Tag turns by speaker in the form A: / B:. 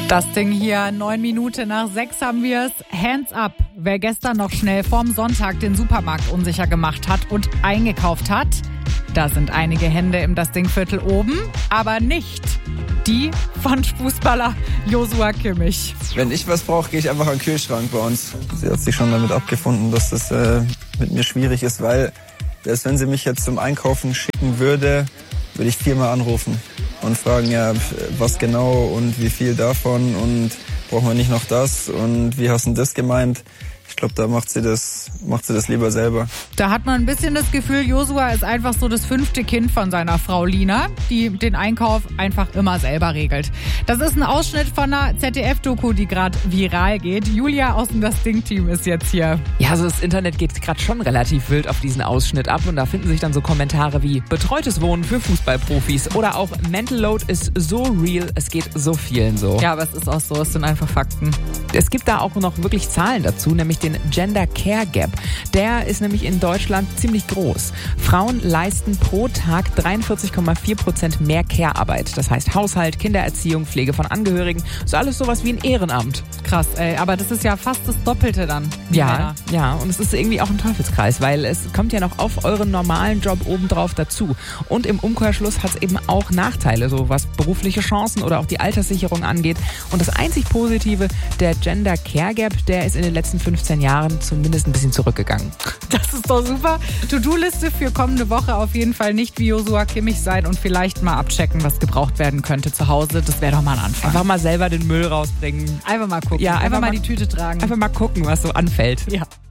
A: Das Ding hier, 9 Minuten nach 6 haben wir es. Hands up. Wer gestern noch schnell vorm Sonntag den Supermarkt unsicher gemacht hat und eingekauft hat, da sind einige Hände im Das Ding-Viertel oben, aber nicht die von Fußballer Joshua Kimmich.
B: Wenn ich was brauche, gehe ich einfach an den Kühlschrank bei uns. Sie hat sich schon damit abgefunden, dass das mit mir schwierig ist, weil selbst wenn sie mich jetzt zum Einkaufen schicken würde ich 4-mal anrufen und fragen, ja, was genau und wie viel davon und brauchen wir nicht noch das und wie hast du das gemeint? Ich glaube, da macht sie das lieber selber.
A: Da hat man ein bisschen das Gefühl, Joshua ist einfach so das 5. Kind von seiner Frau Lina, die den Einkauf einfach immer selber regelt. Das ist ein Ausschnitt von einer ZDF-Doku, die gerade viral geht. Julia aus dem Das Ding-Team ist jetzt hier.
C: Ja, also das Internet geht gerade schon relativ wild auf diesen Ausschnitt ab und da finden sich dann so Kommentare wie betreutes Wohnen für Fußballprofis oder auch Mental Load ist so real, es geht so vielen so.
A: Ja, aber es ist auch so, es sind einfach Fakten.
C: Es gibt da auch noch wirklich Zahlen dazu, nämlich den Gender Care Gap. Der ist nämlich in Deutschland ziemlich groß. Frauen leisten pro Tag 43,4% mehr Care-Arbeit. Das heißt Haushalt, Kindererziehung, Pflege von Angehörigen. Ist alles sowas wie ein Ehrenamt.
A: Krass, ey. Aber das ist ja fast das Doppelte dann.
C: Ja. Und es ist irgendwie auch ein Teufelskreis, weil es kommt ja noch auf euren normalen Job obendrauf dazu. Und im Umkehrschluss hat es eben auch Nachteile, so was berufliche Chancen oder auch die Alterssicherung angeht. Und das einzig Positive, der Gender Care Gap, der ist in den letzten 15 Jahren zumindest ein bisschen zurückgegangen.
A: Das ist doch super. To-Do-Liste für kommende Woche auf jeden Fall nicht wie Joshua Kimmich sein und vielleicht mal abchecken, was gebraucht werden könnte zu Hause. Das wäre doch mal ein Anfang.
C: Einfach mal selber den Müll rausbringen.
A: Einfach mal gucken.
C: Ja,
A: einfach mal die Tüte tragen.
C: Einfach mal gucken, was so anfällt.
A: Ja.